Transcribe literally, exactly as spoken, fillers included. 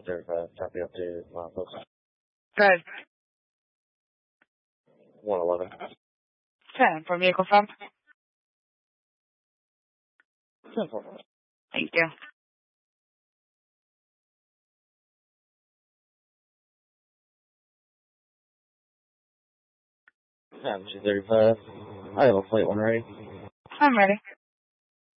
thirty-five, copy up to uh, folks. Go ahead. one eleven. ten for vehicle from. ten four. Thank you. seven two thirty-five. I have a plate one ready. I'm ready.